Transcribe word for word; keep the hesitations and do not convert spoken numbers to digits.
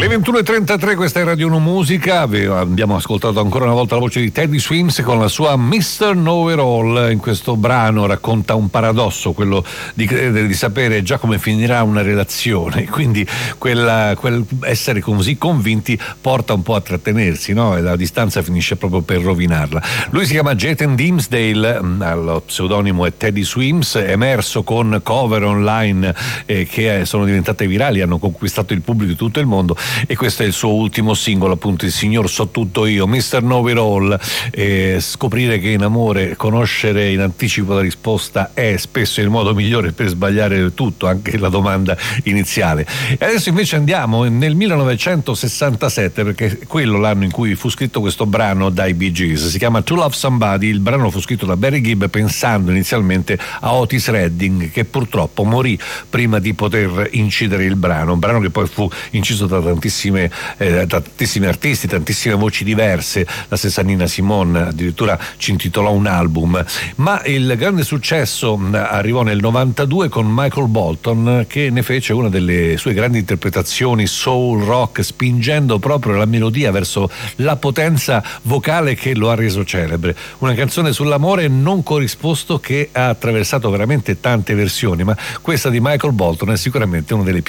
ventuno e trentatré, questa è Radio uno Musica. Abbiamo ascoltato ancora una volta la voce di Teddy Swims con la sua mister Know-It-All. In questo brano racconta un paradosso, quello di credere di sapere già come finirà una relazione, quindi quella, quel essere così convinti porta un po' a trattenersi, no? E la distanza finisce proprio per rovinarla. Lui si chiama Jayden Dimsdale, lo pseudonimo è Teddy Swims, emerso con cover online eh, che sono diventate virali, hanno conquistato il pubblico di tutto il mondo, e questo è il suo ultimo singolo, appunto Il signor so tutto io, mister Know-It-All. Eh, scoprire che in amore conoscere in anticipo la risposta è spesso il modo migliore per sbagliare tutto, anche la domanda iniziale. E adesso invece andiamo nel millenovecentosessantasette, perché è quello l'anno in cui fu scritto questo brano dai Bee Gees. Si chiama To Love Somebody. Il brano fu scritto da Barry Gibb pensando inizialmente a Otis Redding, che purtroppo morì prima di poter incidere il brano, un brano che poi fu inciso da tantissime, eh, da tantissimi artisti, tantissime voci diverse. La stessa Nina Simone addirittura ci intitolò un album, ma il grande successo arrivò nel novantadue con Michael Bolton, che ne fece una delle sue grandi interpretazioni soul rock, spingendo proprio la melodia verso la potenza vocale che lo ha reso celebre. Una canzone sull'amore non corrisposto che ha attraversato veramente tante versioni, ma questa di Michael Bolton è sicuramente una delle più